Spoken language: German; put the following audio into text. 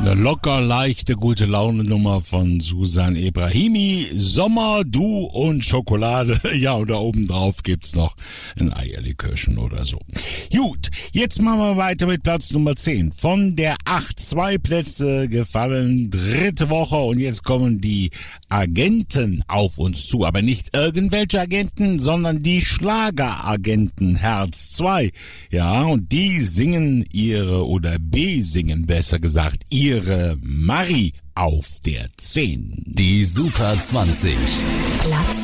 Eine locker leichte, gute Laune-Nummer von Susan Ebrahimi. Sommer, du und Schokolade. Ja, und da oben drauf gibt's noch ein Eierlikörchen oder so. Gut, jetzt machen wir weiter mit Platz Nummer 10. Von der 8 2 Plätze gefallen, dritte Woche. Und jetzt kommen die Agenten auf uns zu. Aber nicht irgendwelche Agenten, sondern die Schlageragenten Herz 2. Ja, und die singen oder besingen besser gesagt, ihre Marie auf der 10. Die Super 20. Platz